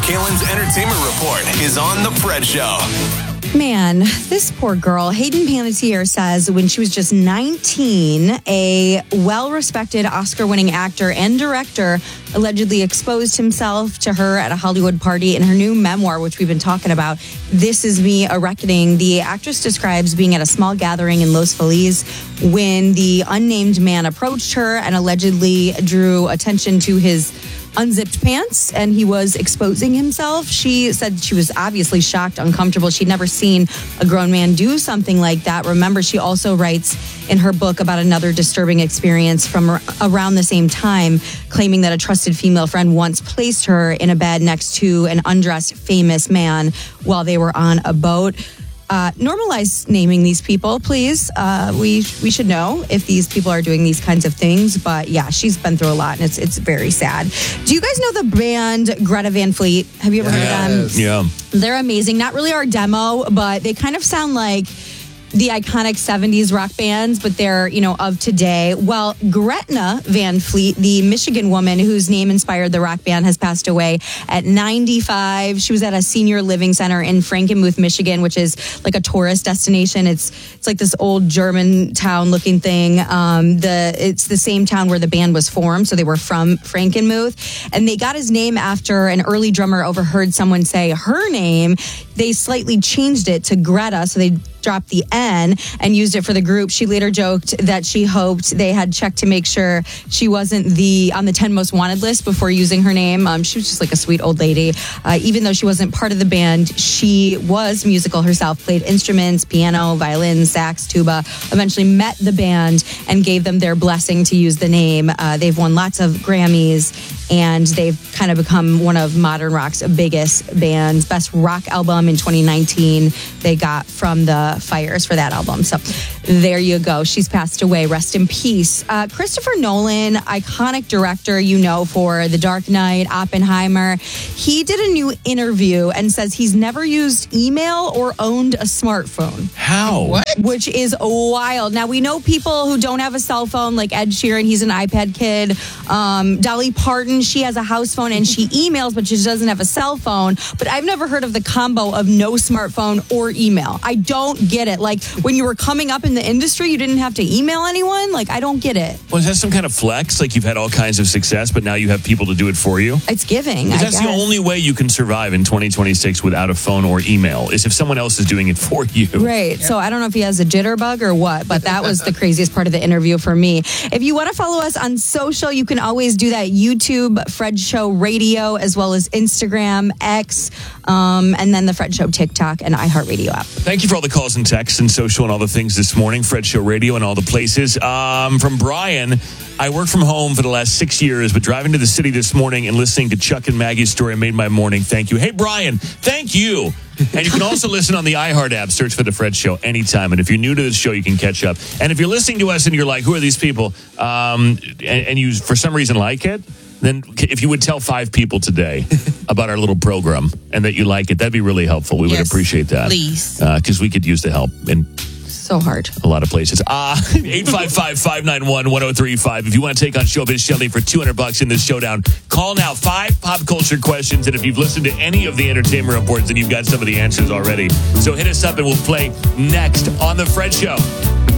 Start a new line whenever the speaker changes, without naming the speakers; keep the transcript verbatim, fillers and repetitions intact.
Kalen's Entertainment Report is on The Fred Show.
Man, this poor girl, Hayden Panettiere, says when she was just nineteen, a well-respected Oscar-winning actor and director allegedly exposed himself to her at a Hollywood party. In her new memoir, which we've been talking about, This Is Me, A Reckoning, the actress describes being at a small gathering in Los Feliz when the unnamed man approached her and allegedly drew attention to his unzipped pants, and he was exposing himself. She said she was obviously shocked, uncomfortable. She'd never seen a grown man do something like that. Remember, she also writes in her book about another disturbing experience from around the same time, claiming that a trusted female friend once placed her in a bed next to an undressed famous man while they were on a boat. Uh, normalize naming these people, please. Uh, we we should know if these people are doing these kinds of things. But yeah, she's been through a lot, and it's it's very sad. Do you guys know the band Greta Van Fleet? Have you ever
yes.
heard of them?
Yeah.
They're amazing. Not really our demo, but they kind of sound like the iconic seventies rock bands, but they're, you know, of today. Well, Gretna Van Fleet, the Michigan woman whose name inspired the rock band, has passed away at ninety-five. She was at a senior living center in Frankenmuth, Michigan, which is like a tourist destination. It's it's like this old German town looking thing. Um, the it's the same town where the band was formed, so they were from Frankenmuth. And they got his name after an early drummer overheard someone say her name. They slightly changed it to Greta, so they dropped the N and used it for the group. She later joked that she hoped they had checked to make sure she wasn't the on the ten most wanted list before using her name. Um, she was just like a sweet old lady. Uh, even though she wasn't part of the band, she was musical herself, played instruments, piano, violin, sax, tuba, eventually met the band and gave them their blessing to use the name. Uh, they've won lots of Grammys, and they've kind of become one of modern rock's biggest bands. Best rock album in twenty nineteen they got from the Fires for that album. So there you go. She's passed away. Rest in peace. Uh, Christopher Nolan, iconic director, you know, for The Dark Knight, Oppenheimer. He did a new interview and says he's never used email or owned a smartphone.
How?
What?
Which is wild. Now, we know people who don't have a cell phone, like Ed Sheeran, he's an iPad kid. Um, Dolly Parton, she has a house phone and she emails, but she doesn't have a cell phone. But I've never heard of the combo of no smartphone or email. I don't get it. Like, when you were coming up in the industry, you didn't have to email anyone? Like, I don't get it.
Well, is that some kind of flex? Like, you've had all kinds of success, but now you have people to do it for you?
It's giving, I
That's
guess.
the only way you can survive in twenty twenty-six without a phone or email, is if someone else is doing it for you.
Right. So I don't know if he has a jitterbug or what, but that was the craziest part of the interview for me. If you want to follow us on social, you can always do that. YouTube, Fred Show Radio, as well as Instagram, X, um, and then the Fred Show TikTok and iHeartRadio app.
Thank you for all the calls and texts and social and all the things this morning. Fred Show Radio and all the places. Um, from Brian, I work from home for the last six years, but driving to the city this morning and listening to Chuck and Maggie's story made my morning. Thank you. Hey, Brian, thank you. And you can also listen on the iHeart app. Search for The Fred Show anytime. And if you're new to this show, you can catch up. And if you're listening to us and you're like, who are these people? Um, and, and you, for some reason, like it, then if you would tell five people today about our little program and that you like it, that'd be really helpful. We
Yes,
would appreciate that.
please.
Because uh, we could use the help in
So hard.
a lot of places. Uh, eight five five, five nine one, one oh three five. If you want to take on Showbiz Shelly for two hundred bucks in this showdown, call now. Five pop culture questions. And if you've listened to any of the entertainment reports, then you've got some of the answers already. So hit us up and we'll play next on The Fred Show.